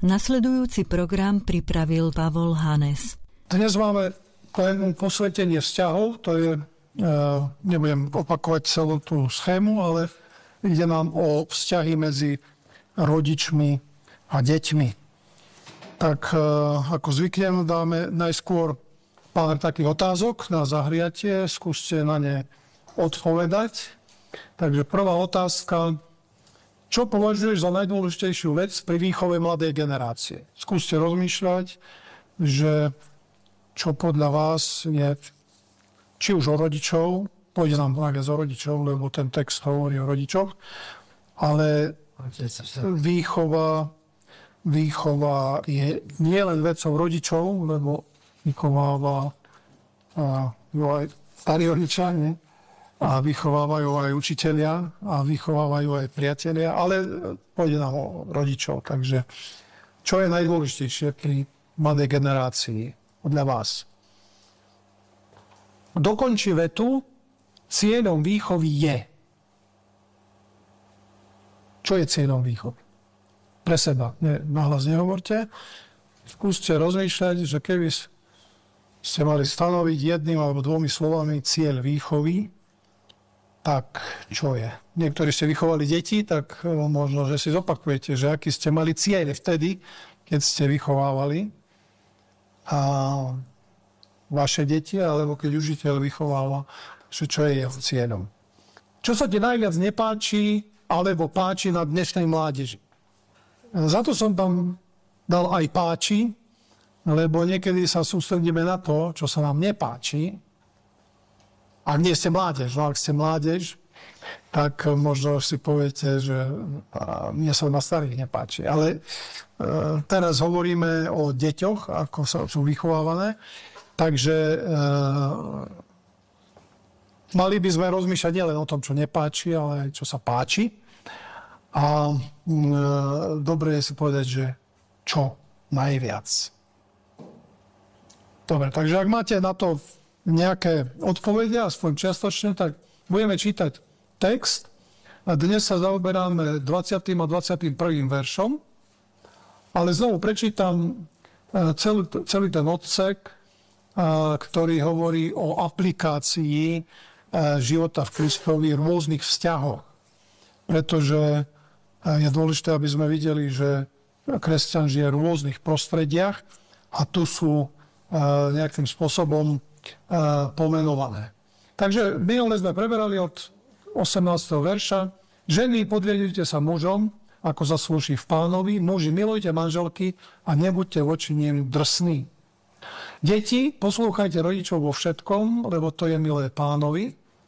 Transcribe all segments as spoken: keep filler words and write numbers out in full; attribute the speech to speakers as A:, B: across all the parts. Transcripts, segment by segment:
A: Nasledujúci program pripravil Pavol Hanes.
B: Dnes máme tému posvetenie vzťahov, to je, nebudem opakovať celú tú schému, ale ide nám o vzťahy medzi rodičmi a deťmi. Tak ako zvyknem, dáme najskôr pár takých otázok na zahriatie, skúste na ne odpovedať. Takže prvá otázka: čo považuješ za najdôležitejšiu vec pri výchove mladej generácie? Skúste rozmýšľať, že čo podľa vás je, či už o rodičov, pôjde nám najviac o rodičov, lebo ten text hovorí o rodičoch, ale výchova, výchova je nielen vecou rodičov, lebo vychováva ju aj starí rodičia, nie? A vychovávajú aj učitelia a vychovávajú aj priatelia, ale pôjde nám o rodičov. Takže čo je najdôležitejšie pri mladej generácii podľa vás? Dokončí vetu: cieľom výchovy je. Čo je cieľom výchovy? Pre seba. Ne, nahlas nehovorte. Skúste rozmýšľať, že keby ste mali stanoviť jedným alebo dvomi slovami cieľ výchovy, tak čo je? Niektorí ste vychovali deti, tak možno, že si zopakujete, že aký ste mali cieľ vtedy, keď ste vychovávali a vaše deti, alebo keď učiteľ vychováva, že čo je jeho cieľom. Čo sa ti najviac nepáči, alebo páči na dnešnej mládeži? Za to som tam dal aj páči, lebo niekedy sa sústredíme na to, čo sa nám nepáči. Ak nie ste mládež, no ak ste mládež, tak možno si poviete, že mne sa na starých nepáči. Ale e, teraz hovoríme o deťoch, ako sa, sú vychovávané. Takže e, mali by sme rozmýšľať nielen o tom, čo nepáči, ale aj čo sa páči. A e, dobre je si povedať, že čo najviac. Dobre, takže ak máte na to nejaké odpovede, aspoň čiastočne, tak budeme čítať text. A dnes sa zaoberáme dvadsiatym a dvadsiatym prvým veršom, ale znovu prečítam celý, celý ten odsek, ktorý hovorí o aplikácii života v Kristovi v rôznych vzťahoch. Pretože je dôležité, aby sme videli, že kresťan žije v rôznych prostrediach a tu sú nejakým spôsobom pomenované. Takže minulé sme preberali od osemnásteho verša. Ženy, podriadujte sa mužom, ako zaslúži v Pánovi. Muži, milujte manželky a nebuďte voči nim drsní. Deti, poslúchajte rodičov vo všetkom, lebo to je milé Pánovi.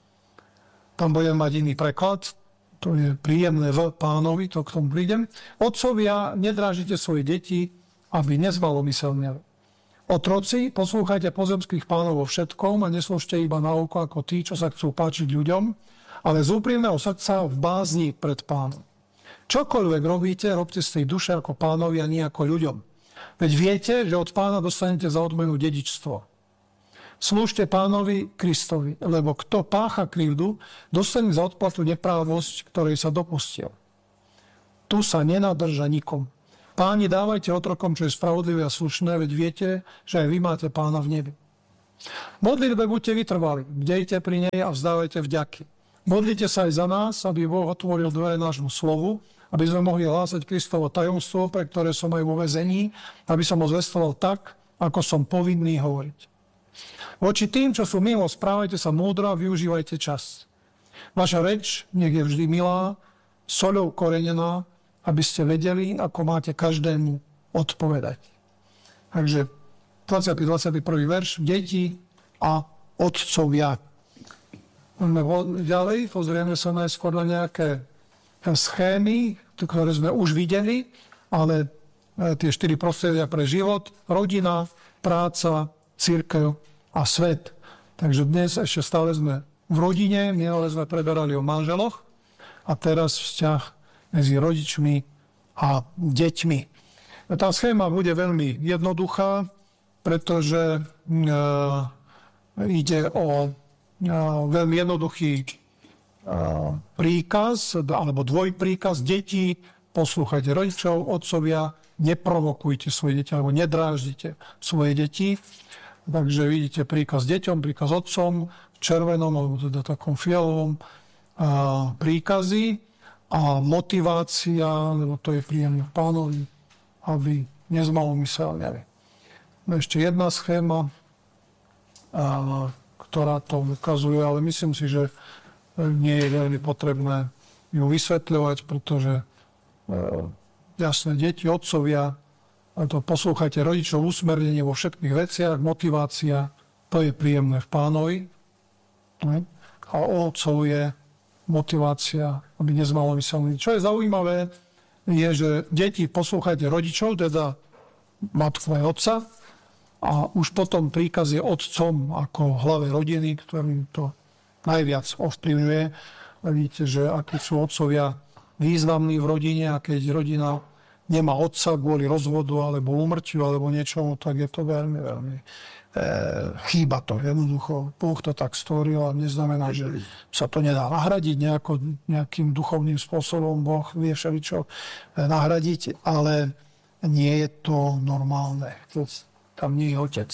B: Tam budem mať iný preklad. To je príjemné v Pánovi, to k tomu prídem. Otcovia, nedrážite svoje deti, aby nezmalomyselnili. Otroci, poslúchajte pozemských pánov vo všetkom a neslúžte iba na oko ako tí, čo sa chcú páčiť ľuďom, ale z úprimného srdca v bázni pred Pánom. Čokoľvek robíte, robte z tej duše ako Pánovi a nie ako ľuďom. Veď viete, že od Pána dostanete za odmenu dedičstvo. Slúžte Pánovi Kristovi, lebo kto pácha krivdu, dostane za odplatu neprávosť, ktorej sa dopustil. Tu sa nenadrža nikom. Páni, dávajte otrokom, čo je spravodlivé a slušné, veď viete, že aj vy máte Pána v nebi. Modlitbe buďte vytrvali, bdejte pri nej a vzdávajte vďaky. Modlite sa aj za nás, aby Boh otvoril dvere nášmu slovu, aby sme mohli hlásať Kristovo tajomstvo, pre ktoré som aj vo väzení, aby som ho zvestoval tak, ako som povinný hovoriť. Voči tým, čo sú mimo, správajte sa múdro a využívajte čas. Vaša reč nech je vždy milá, soľou korenená, aby ste vedeli, ako máte každému odpovedať. Takže dvadsiaty a dvadsiaty prvý verš, deti a otcovia. Ďalej pozrieme sa najskôr na nejaké schémy, ktoré sme už videli, ale tie štyri prostredia pre život: rodina, práca, cirkev a svet. Takže dnes ešte stále sme v rodine, minule sme preberali o manželoch a teraz vzťah medzi rodičmi a deťmi. Tá schéma bude veľmi jednoduchá, pretože e, ide o e, veľmi jednoduchý e, príkaz, alebo dvojpríkaz. Deti, poslúchajte rodičov, otcovia, neprovokujte svoje deti, alebo nedráždite svoje deti. Takže vidíte príkaz deťom, príkaz otcom, v červenom, alebo teda takom fialovom a, príkazy a motivácia, lebo to je príjemné pánovi, aby nezmalomyselne. Ešte jedna schéma, a, ktorá to ukazuje, ale myslím si, že nie je veľmi potrebné ju vysvetľovať, pretože jasné, deti, otcovia, to poslúchajte rodičov, usmernenie vo všetkých veciach, motivácia, to je príjemné v pánovi. A o otcov je motivácia, aby nezmalomyselný. Čo je zaujímavé, je, že deti poslúchajte rodičov, teda matku aj otca, a už potom príkaz je otcom ako hlave rodiny, ktorým to najviac ovplyvňuje. Vidíte, že akí sú otcovia významní v rodine a keď rodina nemá otca kvôli rozvodu alebo úmrtiu alebo niečomu, tak je to veľmi, veľmi e, chýba to. Jednoducho, Boh to tak stvoril a neznamená, že sa to nedá nahradiť nejako, nejakým duchovným spôsobom. Boh vie všeličo nahradiť, ale nie je to normálne. Tam nie je otec.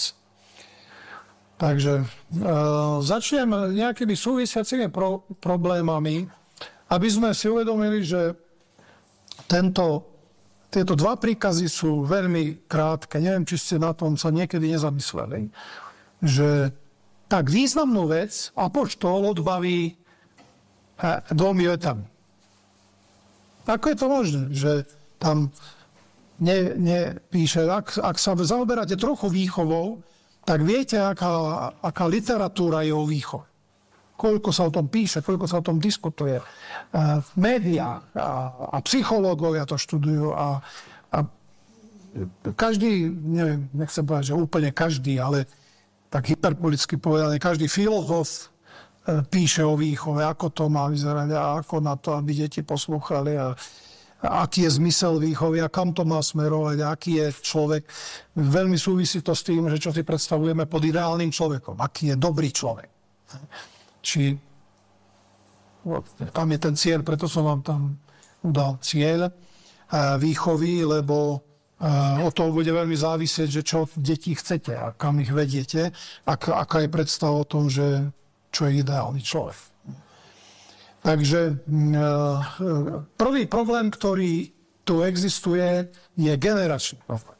B: Takže e, začnem nejakými súvisiacimi pro, problémami, aby sme si uvedomili, že tento, tieto dva príkazy sú veľmi krátke. Neviem, či ste na tom sa niekedy nezamysleli. Že tak významnú vec apoštol odbaví dvomi vetami. Ako je to možné, že tam ne, nepíše, ak, ak sa zaoberáte trochu výchovou, tak viete, aká, aká literatúra je o výchove. Koľko sa o tom píše, koľko sa o tom diskutuje. V médiách a, a psychológovia to študujú a, a každý, neviem, nechcem povedať, že úplne každý, ale tak hyperbolicky povedané, každý filozof píše o výchove, ako to má vyzerať a ako na to, aby deti poslúchali a aký je zmysel výchovy a kam to má smerovať, aký je človek. Veľmi súvisí to s tým, že čo si predstavujeme pod ideálnym človekom. Aký je dobrý človek. Či tam je ten cieľ, preto som vám tam udal cieľ výchovy, lebo o to bude veľmi závisieť, že čo deti chcete a kam ich vediete, aká, aká je predstava o tom, že čo je ideálny človek. Takže prvý problém, ktorý tu existuje, je generačný problém.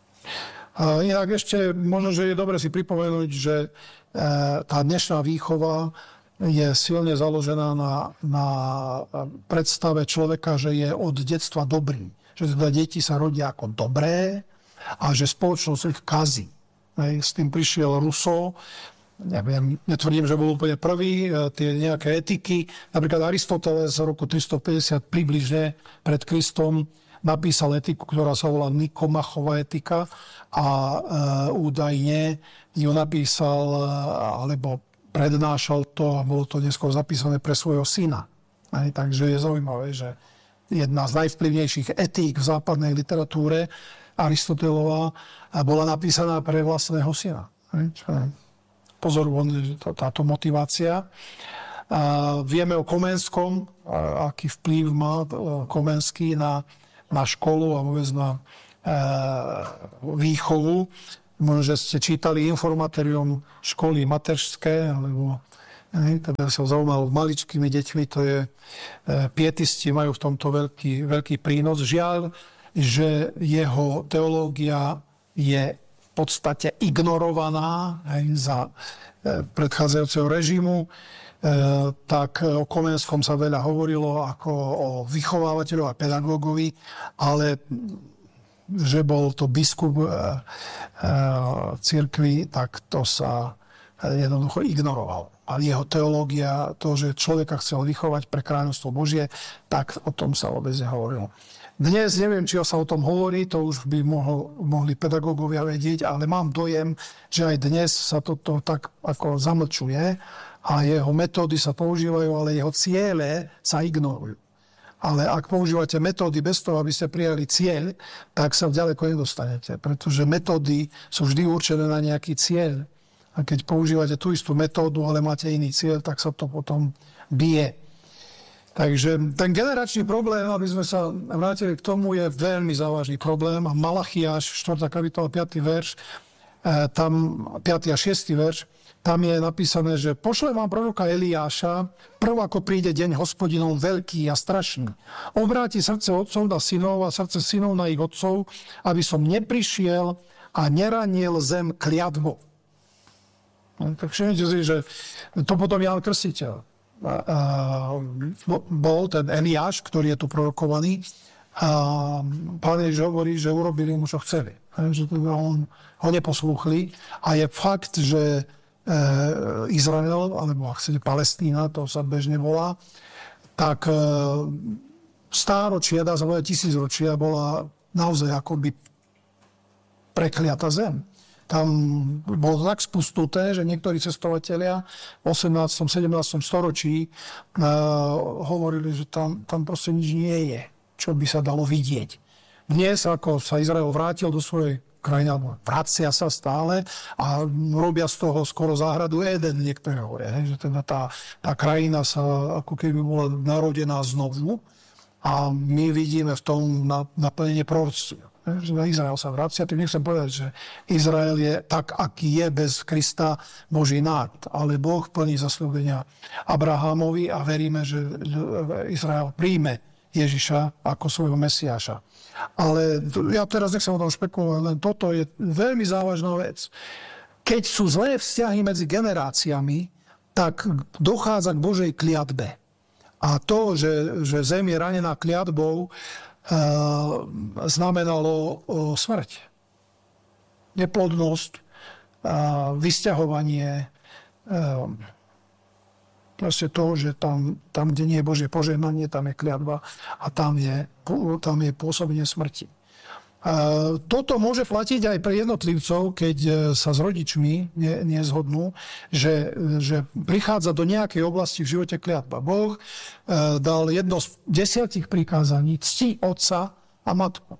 B: Inak ešte možno, že je dobre si pripomenúť, že tá dnešná výchova je silne založená na, na predstave človeka, že je od detstva dobrý. Že teda deti sa rodia ako dobré a že spoločnosť ich kazí. S tým prišiel Rousseau. Neviem, netvrdím, že bol úplne prvý, tie nejaké etiky. Napríklad Aristoteles z roku tristopäťdesiat približne pred Kristom napísal etiku, ktorá sa volá Nikomachova etika a e, údajne ju napísal alebo prednášal to a bolo to neskôr zapísané pre svojho syna. Aj, takže je zaujímavé, že jedna z najvplyvnejších etík v západnej literatúre Aristotelova bola napísaná pre vlastného syna. Aj, čo je pozoruhodné, táto motivácia. A vieme o Komenskom, aký vplyv má Komenský na, na školu a vôbec na e, výchovu. Možno, že ste čítali Informatorium školy mateřské, alebo ne, teda sa zaujímal maličkými deťmi, to je, e, pietisti majú v tomto veľký, veľký prínos. Žiaľ, že jeho teológia je v podstate ignorovaná aj za predchádzajúceho režimu, tak o Komenskom sa veľa hovorilo ako o vychovávateľovi a pedagógovi, ale že bol to biskup cirkvi, tak to sa jednoducho ignoroval. A jeho teológia, to, že človeka chcel vychovať pre kráľovstvo Božie, tak o tom sa vôbec nehovorilo. Dnes neviem, či sa o tom hovorí, to už by mohol, mohli pedagógovia vedieť, ale mám dojem, že aj dnes sa toto tak ako zamlčuje a jeho metódy sa používajú, ale jeho ciele sa ignorujú. Ale ak používate metódy bez toho, aby ste prijali cieľ, tak sa ďaleko nedostanete, pretože metódy sú vždy určené na nejaký cieľ. A keď používate tú istú metódu, ale máte iný cieľ, tak sa to potom bije. Takže ten generačný problém, aby sme sa vrátili k tomu, je veľmi závažný problém. A Malachiáš, štvrtá kapitola, piaty verš, tam piaty a šiesty verš, tam je napísané, že pošlem vám proroka Eliáša, prv ako príde deň Hospodinov veľký a strašný. Obráti srdce otcov na synov a srdce synov na ich otcov, aby som neprišiel a neranil zem kliatbou. No, tak všimnite si, že to potom Ján Krstiteľ bol ten Eliáš, ktorý je tu prorokovaný. A Pán Ježiš hovorí, že urobili mu, čo chceli. Že on ho neposlúchli. A je fakt, že Izrael, alebo ak chcete Palestína, to sa bežne volá, tak stáročia, dá sa povedať tisícročia, bola naozaj akoby prekliatá zem. Tam bolo tak spustuté, že niektorí cestovatelia v osemnástom sedemnástom storočí uh, hovorili, že tam, tam proste nič nie je, čo by sa dalo vidieť. Dnes, ako sa Izrael vrátil do svojej krajiny, alebo vracia sa stále a robia z toho skoro záhradu Eden, niektoré hovoria, že teda tá, tá krajina sa ako keby bola narodená znovu a my vidíme v tom naplnenie proroctva. Že Izrael sa vracia, tým nechcem povedať, že Izrael je tak, aký je bez Krista Boží národ. Ale Boh plní zasľúbenia Abrahámovi a veríme, že Izrael príjme Ježiša ako svojho Mesiáša. Ale ja teraz nechcem o tom špekulovať, len toto je veľmi závažná vec. Keď sú zlé vzťahy medzi generáciami, tak dochádza k Božej kliatbe. A to, že, že zem je ranená kliatbou, znamenalo smrť. Neplodnosť, vysťahovanie, proste to, že tam, tam, kde nie je Božie požehnanie, tam je kliatba a tam je, tam je pôsobenie smrti. Toto môže platiť aj pre jednotlivcov, keď sa s rodičmi ne, nezhodnú, že, že prichádza do nejakej oblasti v živote kliatba. Boh dal jedno z desiatich prikázaní, cti otca a matku.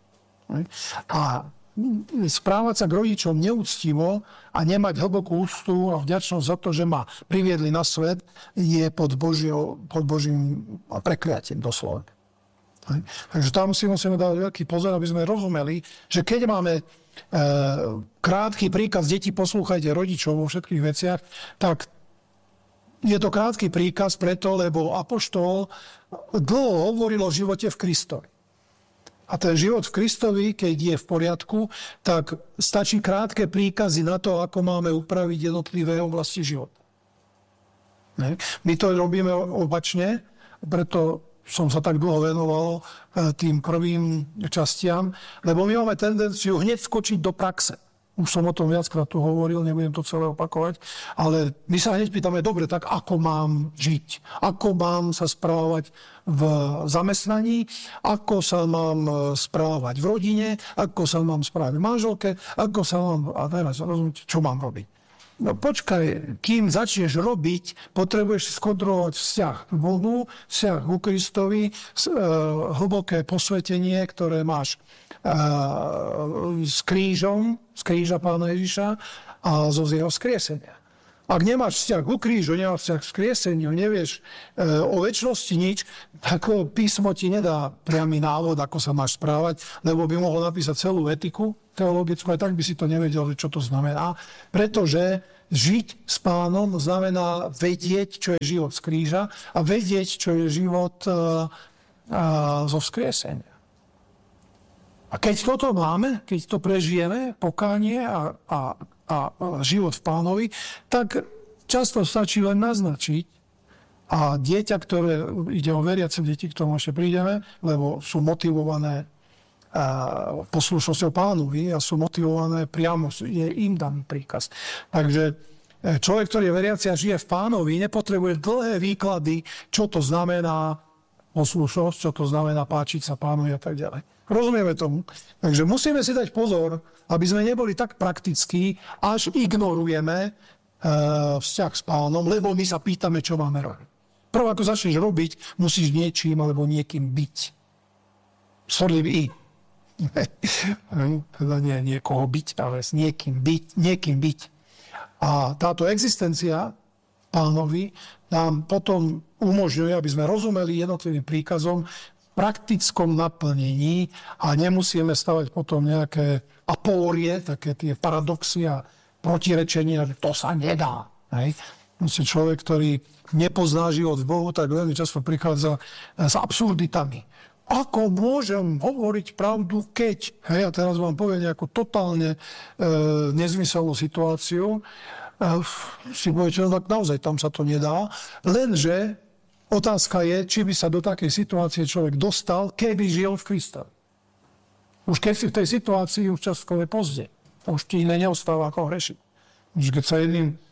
B: A správať sa k rodičom neúctivo a nemať hlbokú úctu a vďačnosť za to, že ma priviedli na svet, je pod, Božio, pod Božím prekliatím doslova. Takže tam si musíme dať veľký pozor, aby sme rozumeli, že keď máme e, krátky príkaz, deti poslúchajte rodičov vo všetkých veciach, tak je to krátky príkaz preto, lebo apoštol dlho hovoril o živote v Kristovi. A ten život v Kristovi, keď je v poriadku, tak stačí krátke príkazy na to, ako máme upraviť jednotlivé oblasti života. Ne? My to robíme opačne, preto som sa tak dlho venoval tým prvým častiam, lebo my máme tendenciu hneď skočiť do praxe. Už som o tom viackrát tu hovoril, nebudem to celé opakovať, ale my sa hneď pýtame, dobre, tak ako mám žiť? Ako mám sa správať v zamestnaní? Ako sa mám správať v rodine? Ako sa mám správať v manželke? Ako sa mám... A teraz rozumíte, čo mám robiť? No počkaj, kým začneš robiť, potrebuješ skontrolovať vzťah k Bohu, vzťah ku Kristovi, hlboké posvetenie, ktoré máš s krížom, z kríža Pána Ježiša a zo jeho vzkriesenia. Ak nemáš vzťah ku krížu, nemáš vzťah k vzkrieseniu, nevieš o večnosti nič, tak písmo ti nedá priamy návod, ako sa máš správať, lebo by mohlo napísať celú etiku teologickú, aj tak by si to nevedel, čo to znamená. Pretože žiť s Pánom znamená vedieť, čo je život z kríža a vedieť, čo je život uh, uh, zo vzkriesenia. A keď toto máme, keď to prežijeme, pokánie a, a, a život v Pánovi, tak často stačí len naznačiť a dieťa, ktoré ide o veriace deti, k tomu ešte prídeme, lebo sú motivované poslušnosťou Pánovi a sú motivované priamo, je im daný príkaz. Takže človek, ktorý je veriaci a žije v Pánovi, nepotrebuje dlhé výklady, čo to znamená poslušnosť, čo to znamená páčiť sa Pánovi a tak ďalej. Rozumieme tomu. Takže musíme si dať pozor, aby sme neboli tak praktickí, až ignorujeme e, vzťah s Pánom, lebo my sa pýtame, čo máme robiť. Prv, ako začneš robiť, musíš niečím alebo niekým byť. Sordlivý i. Teda nie niekoho byť, ale s niekým byť, niekým byť. A táto existencia Pánovi nám potom umožňuje, aby sme rozumeli jednotlivým príkazom v praktickom naplnení a nemusíme stavať potom nejaké apórie, také tie paradoxy a protirečenia, že to sa nedá. Hej. Človek, ktorý nepozná život v Bohu, tak veľmi často prichádza s absurditami. Ako môžem hovoriť pravdu, keď... Hej, a teraz vám poviem nejakú totálne e, nezmyselnú situáciu. E, si poviete, no tak naozaj tam sa to nedá. Lenže otázka je, či by sa do takej situácie človek dostal, keby žil v Krista. Už keď si v tej situácii, už často je pozde. Už ti iné neostáva ako hrešiť. Už keď sa jedným e,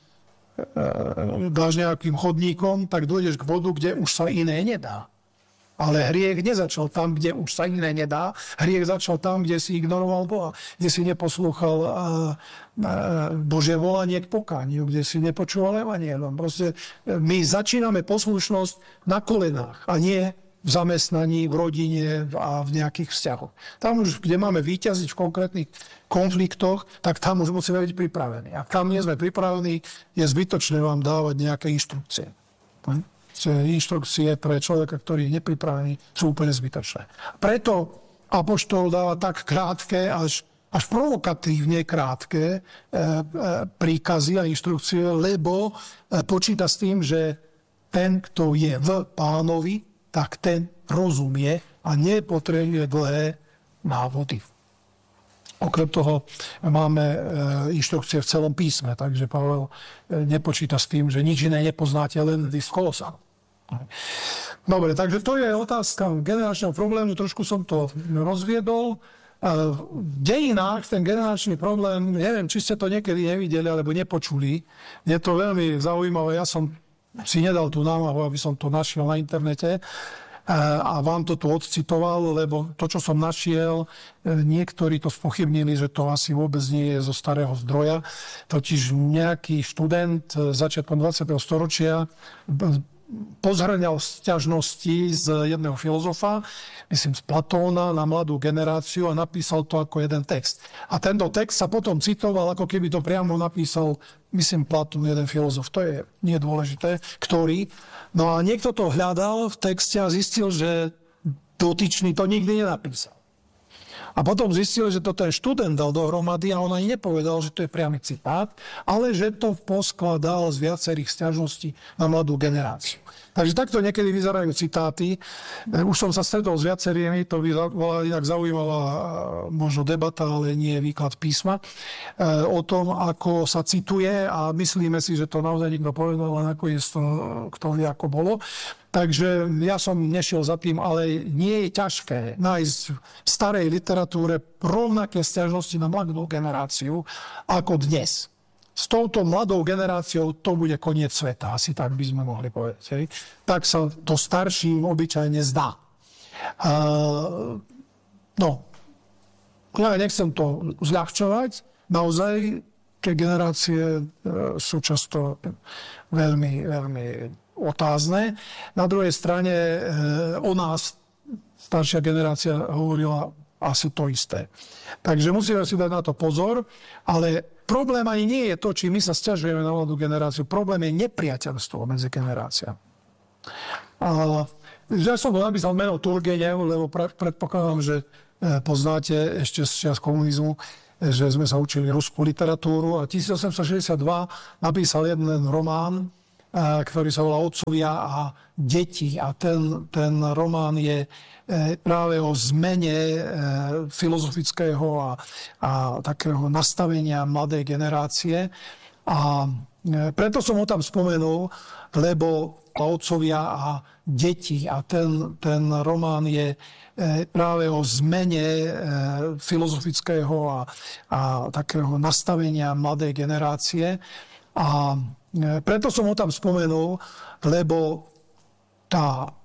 B: dáš nejakým chodníkom, tak dojdeš k bodu, kde už sa iné nedá. Ale hriech nezačal tam, kde už sa iné nedá. Hriech začal tam, kde si ignoroval Boha, kde si neposlúchal uh, uh, Božie volanie k pokániu, kde si nepočúval evanjelium. Proste my začíname poslušnosť na kolenách a nie v zamestnaní, v rodine a v nejakých vzťahoch. Tam už, kde máme víťaziť v konkrétnych konfliktoch, tak tam už musíme byť pripravení. Ak tam nie sme pripravení, je zbytočné vám dávať nejaké inštrukcie. Hm? Inštrukcie pre človeka, ktorý je nepripravený, sú úplne zbytočné. Preto apoštol dáva tak krátke, až, až provokatívne krátke e, e, príkazy a inštrukcie, lebo e, počíta s tým, že ten, kto je v Pánovi, tak ten rozumie a nepotrebuje dlhé návody. Okrem toho máme e, inštrukcie v celom písme, takže Pavel e, nepočíta s tým, že nič iné nepoznáte, len list Kolosan. Dobre, takže to je otázka generačného problému, trošku som to rozviedol. V dejinách ten generačný problém, neviem, či ste to niekedy nevideli alebo nepočuli, je to veľmi zaujímavé, ja som si nedal tú námahu, aby som to našiel na internete a vám to tu odcitoval, lebo to, čo som našiel, niektorí to spochybnili, že to asi vôbec nie je zo starého zdroja. Totiž nejaký študent začiatkom dvadsiateho storočia pozhrňal sťažnosti z jedného filozofa, myslím z Platóna, na mladú generáciu a napísal to ako jeden text. A tento text sa potom citoval, ako keby to priamo napísal, myslím, Platón, jeden filozof. To je nie dôležité, ktorý. No a niekto to hľadal v texte a zistil, že dotyčný to nikdy nenapísal. A potom zistil, že to ten študent dal dohromady a on ani nepovedal, že to je priamy citát, ale že to poskladal z viacerých sťažností na mladú generáciu. Takže takto niekedy vyzerajú citáty. Už som sa stretol s viacerými, to bola inak zaujímavá možno debata, ale nie výklad písma, o tom, ako sa cituje a myslíme si, že to naozaj niekto povedal, len nakoniec to kto vie, ako bolo. Takže ja som nešiel za tým, ale nie je ťažké nájsť v starej literatúre rovnaké sťažnosti na mladú generáciu ako dnes. S touto mladou generáciou to bude koniec sveta, asi tak by sme mohli povedať. Tak sa to starším obyčajne zdá. Uh, no, ja nechcem to zľahčovať, naozaj tie generácie uh, sú často veľmi, veľmi otázne. Na druhej strane e, o nás staršia generácia hovorila asi to isté. Takže musíme si dať na to pozor, ale problém ani nie je to, či my sa sťažujeme na mladú generáciu. Problém je nepriateľstvo medzi generáciami. Ja som to napísal meno Turgenev, lebo predpokladám, že poznáte ešte z čias komunizmu, že sme sa učili ruskú literatúru a tisícosemstošesťdesiatdva napísal jeden román, ktorý sa volá Otcovia a deti. A ten, ten román je práve o zmene filozofického a, a takého nastavenia mladej generácie. A preto som ho tam spomenul, lebo Otcovia a deti. A ten, ten román je práve o zmene filozofického a, a takého nastavenia mladej generácie. A preto som ho tam spomenul, lebo tá